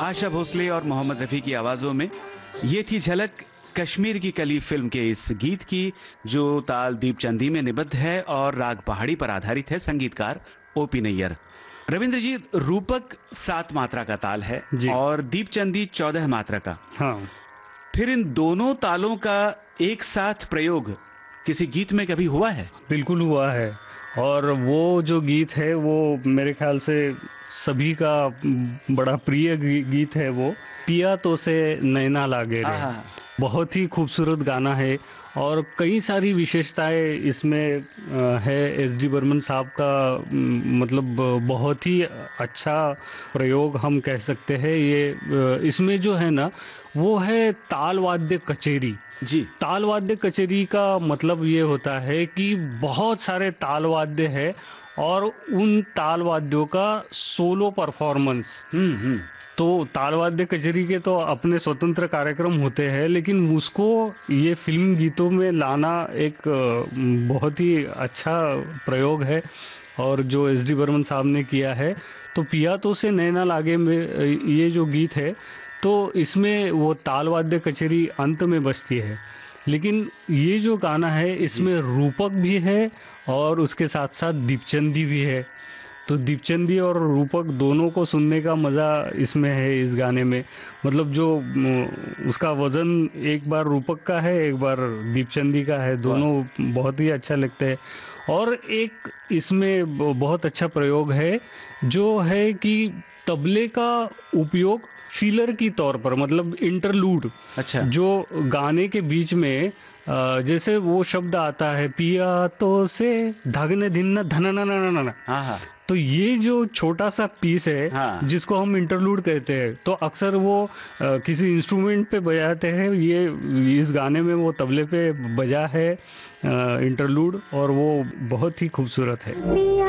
आशा भोसले और मोहम्मद रफी की आवाजों में ये थी झलक कश्मीर की कली फिल्म के इस गीत की, जो ताल दीपचंदी में निबद्ध है और राग पहाड़ी पर आधारित है। संगीतकार ओपी नैयर। रविंद्र जी, रूपक 7 मात्रा का ताल है और दीपचंदी 14 मात्रा का। हाँ, फिर इन दोनों तालों का एक साथ प्रयोग किसी गीत में कभी हुआ है? बिल्कुल हुआ है। और वो जो गीत है वो मेरे ख्याल से सभी का बड़ा प्रिय गीत है। वो पिया तो से नैना लागे रे, बहुत ही खूबसूरत गाना है और कई सारी विशेषताएं इसमें है। एस.डी. बर्मन साहब का मतलब बहुत ही अच्छा प्रयोग हम कह सकते हैं। ये इसमें जो है ना वो है ताल वाद्य कचेरी। जी, ताल वाद्य कचेरी का मतलब ये होता है कि बहुत सारे ताल वाद्य है और उन ताल वाद्यों का सोलो परफॉर्मेंस। तो ताल वाद्य कचेरी के तो अपने स्वतंत्र कार्यक्रम होते हैं, लेकिन उसको ये फिल्म गीतों में लाना एक बहुत ही अच्छा प्रयोग है और जो एस.डी. बर्मन साहब ने किया है। तो पिया तो से नैना लागे में ये जो गीत है, तो इसमें वो ताल वाद्य कचेरी अंत में बजती है, लेकिन ये जो गाना है इसमें रूपक भी है और उसके साथ साथ दीपचंदी भी है। तो दीपचंदी और रूपक दोनों को सुनने का मजा इसमें है, इस गाने में। मतलब जो उसका वजन एक बार रूपक का है, एक बार दीपचंदी का है, दोनों बहुत ही अच्छा लगते हैं। और एक इसमें बहुत अच्छा प्रयोग है जो है कि तबले का उपयोग फीलर की तौर पर, मतलब इंटरलूड। अच्छा, जो गाने के बीच में जैसे वो शब्द आता है पिया तो से धगने धिन्न धनननननन। हाँ, तो ये जो छोटा सा पीस है, जिसको हम इंटरलूड कहते हैं, तो अक्सर वो किसी इंस्ट्रूमेंट पे बजाते हैं। ये इस गाने में वो तबले पे बजा है इंटरलूड और वो बहुत ही खूबसूरत है।